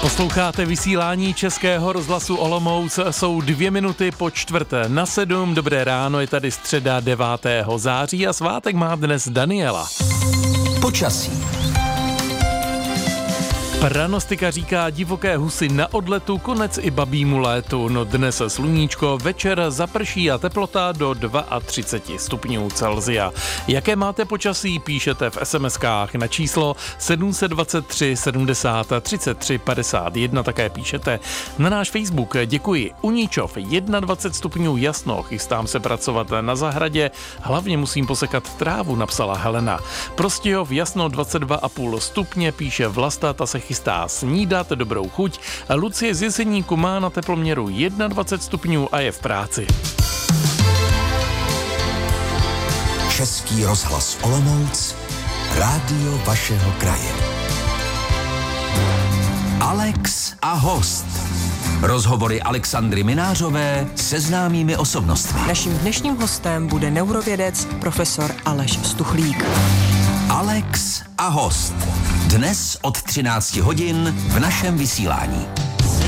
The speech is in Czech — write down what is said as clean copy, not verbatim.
Posloucháte vysílání Českého rozhlasu Olomouc, jsou 2 minuty po 6:45. Dobré ráno, je tady středa 9. září a svátek má dnes Daniela. Počasí. Pranostika říká divoké husy na odletu, konec i babímu létu. No dnes sluníčko, večer zaprší a teplota do 32 stupňů Celsia. Jaké máte počasí, píšete v SMS-kách na číslo 723 70 33 51, také píšete na náš Facebook. Děkuji. Uničov, 21 stupňů jasno, chystám se pracovat na zahradě, hlavně musím posekat trávu, napsala Helena. Prostějov, jasno 22,5 stupně, píše Vlasta, ta se chystá snídat, dobrou chuť. Lucie z Jeseníku má na teploměru 21 stupňů a je v práci. Český rozhlas Olomouc, rádio vašeho kraje. Alex a host. Rozhovory Alexandry Minářové se známými osobnostmi. Naším dnešním hostem bude neurovědec profesor Aleš Stuchlík. Alex a host. Dnes od 13 hodin v našem vysílání.